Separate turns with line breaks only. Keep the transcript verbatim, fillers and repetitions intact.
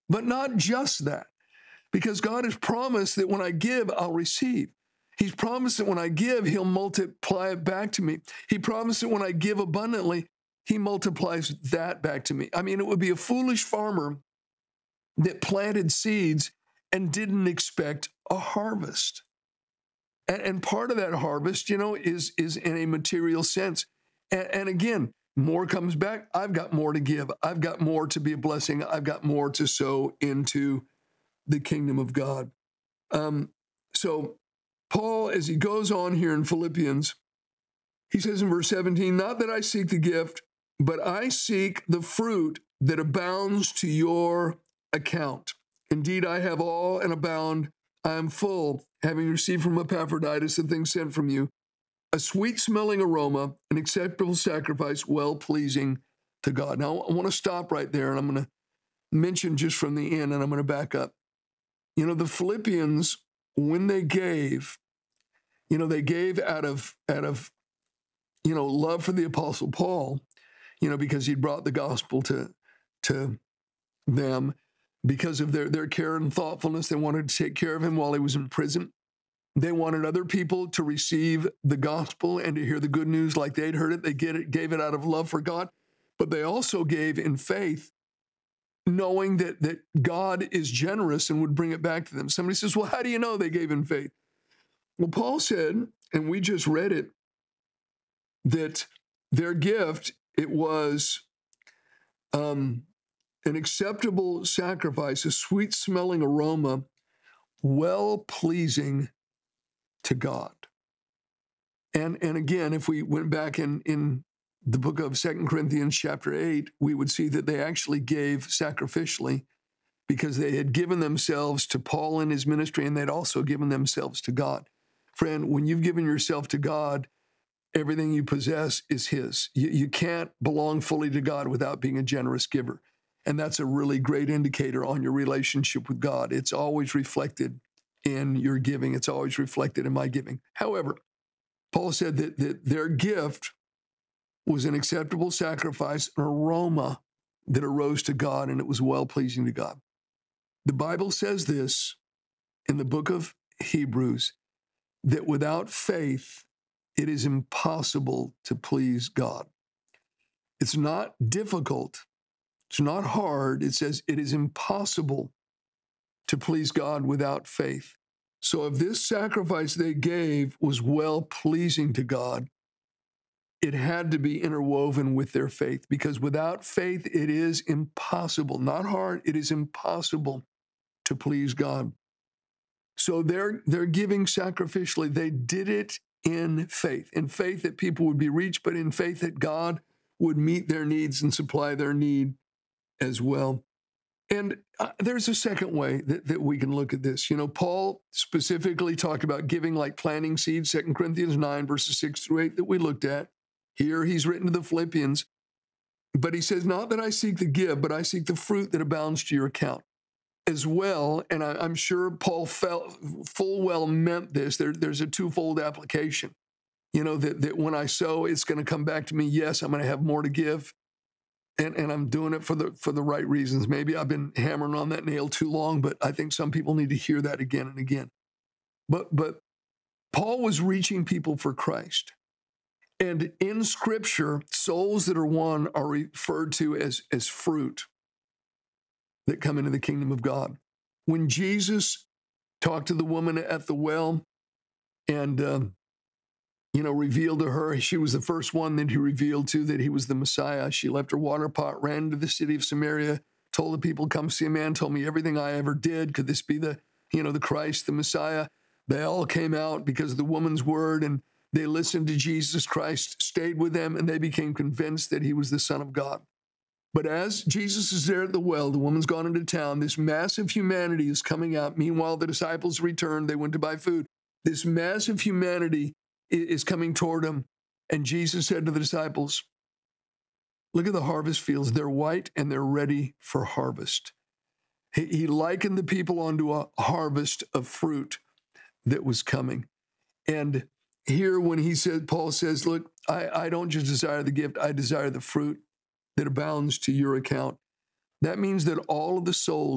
But not just that, because God has promised that when I give, I'll receive. He's promised that when I give, he'll multiply it back to me. He promised that when I give abundantly, he multiplies that back to me. I mean, it would be a foolish farmer that planted seeds and didn't expect a harvest. And, and part of that harvest, you know, is, is in a material sense. And, and again, more comes back. I've got more to give. I've got more to be a blessing. I've got more to sow into the kingdom of God. Um, so Paul, as he goes on here in Philippians, he says in verse seventeen, not that I seek the gift, but I seek the fruit that abounds to your account. Indeed, I have all and abound. I am full, having received from Epaphroditus the things sent from you, a sweet-smelling aroma, an acceptable sacrifice, well-pleasing to God. Now, I want to stop right there, and I'm going to mention just from the end, and I'm going to back up. You know, the Philippians, when they gave, you know, they gave out of, out of, you know, love for the Apostle Paul, you know, because he'd brought the gospel to, to them, because of their, their care and thoughtfulness. They wanted to take care of him while he was in prison. They wanted other people to receive the gospel and to hear the good news like they'd heard it. They get it, gave it out of love for God, but they also gave in faith, knowing that, that God is generous and would bring it back to them. Somebody says, well, how do you know they gave in faith? Well, Paul said, and we just read it, that their gift, it was um, an acceptable sacrifice, a sweet-smelling aroma, well-pleasing to God. And, and again, if we went back in, in the book of Second Corinthians chapter eight, we would see that they actually gave sacrificially because they had given themselves to Paul in his ministry, and they'd also given themselves to God. Friend, when you've given yourself to God, everything you possess is his. You, you can't belong fully to God without being a generous giver. And that's a really great indicator on your relationship with God. It's always reflected in your giving. It's always reflected in my giving. However, Paul said that, that their gift was an acceptable sacrifice, an aroma that arose to God, and it was well-pleasing to God. The Bible says this in the book of Hebrews, that without faith, it is impossible to please God. It's not difficult. It's not hard. It says it is impossible to please God without faith. So if this sacrifice they gave was well-pleasing to God, it had to be interwoven with their faith, because without faith, it is impossible, not hard, it is impossible to please God. So they're, they're giving sacrificially. They did it in faith, in faith that people would be reached, but in faith that God would meet their needs and supply their need as well. And uh, there's a second way that, that we can look at this. You know, Paul specifically talked about giving like planting seeds, Second Corinthians nine, verses six through eight that we looked at. Here he's written to the Philippians, but he says, not that I seek the give, but I seek the fruit that abounds to your account as well. And I, I'm sure Paul felt full well meant this. There, there's a twofold application, you know, that, that when I sow, it's going to come back to me. Yes, I'm going to have more to give. And, and I'm doing it for the for the right reasons. Maybe I've been hammering on that nail too long, but I think some people need to hear that again and again. But but Paul was reaching people for Christ. And in Scripture, souls that are won are referred to as, as fruit that come into the kingdom of God. When Jesus talked to the woman at the well and, um, you know, revealed to her, she was the first one that he revealed to that he was the Messiah. She left her water pot, ran to the city of Samaria, told the people, come see a man, told me everything I ever did. Could this be the, you know, the Christ, the Messiah? They all came out because of the woman's word, and they listened to Jesus Christ, stayed with them, and they became convinced that he was the Son of God. But as Jesus is there at the well, the woman's gone into town, this massive humanity is coming out. Meanwhile, the disciples returned. They went to buy food. This massive humanity is coming toward him. And Jesus said to the disciples, look at the harvest fields. They're white and they're ready for harvest. He, he likened the people onto a harvest of fruit that was coming. And here when he said, Paul says, look, I, I don't just desire the gift, I desire the fruit that abounds to your account. That means that all of the souls